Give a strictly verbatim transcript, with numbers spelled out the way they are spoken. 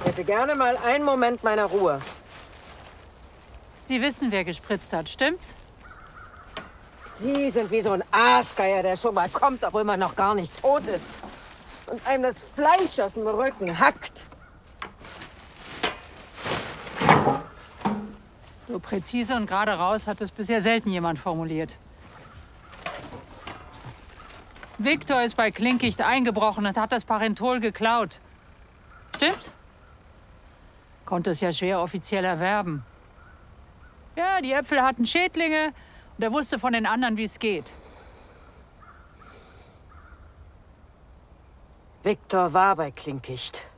Ich hätte gerne mal einen Moment meiner Ruhe. Sie wissen, wer gespritzt hat, stimmt's? Sie sind wie so ein Aasgeier, der schon mal kommt, obwohl man noch gar nicht tot ist. Und einem das Fleisch aus dem Rücken hackt. So präzise und gerade raus hat es bisher selten jemand formuliert. Viktor ist bei Klinkicht eingebrochen und hat das Parenthol geklaut. Stimmt's? Konnte es ja schwer offiziell erwerben. Ja, die Äpfel hatten Schädlinge und er wusste von den anderen, wie es geht. Viktor war bei Klinkicht.